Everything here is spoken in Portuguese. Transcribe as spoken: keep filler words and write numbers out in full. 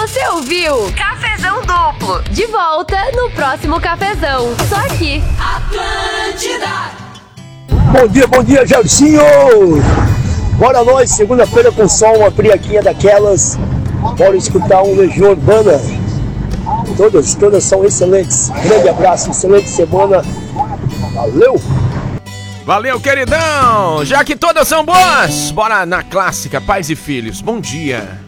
Você ouviu Cafezão Duplo. De volta no próximo Cafezão. Só aqui. Atlântida. Bom dia, bom dia, Gelsinho! Bora nós, segunda-feira com sol, uma friaquinha daquelas. Bora escutar um Legião Urbana. Todas, todas são excelentes. Grande abraço, excelente semana. Valeu! Valeu, queridão! Já que todas são boas, bora na clássica, Pais e Filhos. Bom dia!